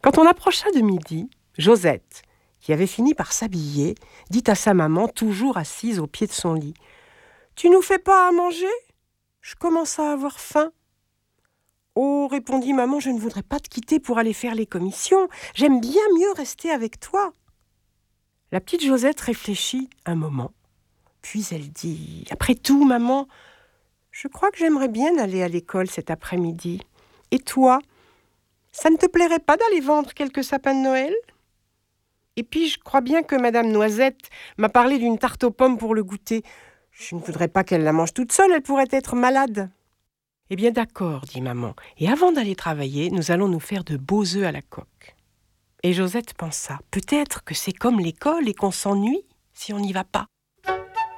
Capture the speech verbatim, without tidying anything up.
Quand on approcha de midi, Josette, qui avait fini par s'habiller, dit à sa maman, toujours assise au pied de son lit, « Tu nous fais pas à manger ? Je commence à avoir faim. » « Oh, répondit maman, je ne voudrais pas te quitter pour aller faire les commissions. J'aime bien mieux rester avec toi. » La petite Josette réfléchit un moment, puis elle dit, « Après tout, maman, je crois que j'aimerais bien aller à l'école cet après-midi. Et toi, ça ne te plairait pas d'aller vendre quelques sapins de Noël ? Et puis, je crois bien que Madame Noisette m'a parlé d'une tarte aux pommes pour le goûter. Je ne voudrais pas qu'elle la mange toute seule, elle pourrait être malade. » « Eh bien d'accord, dit maman, et avant d'aller travailler, nous allons nous faire de beaux œufs à la coque. » Et Josette pensa, peut-être que c'est comme l'école et qu'on s'ennuie si on n'y va pas.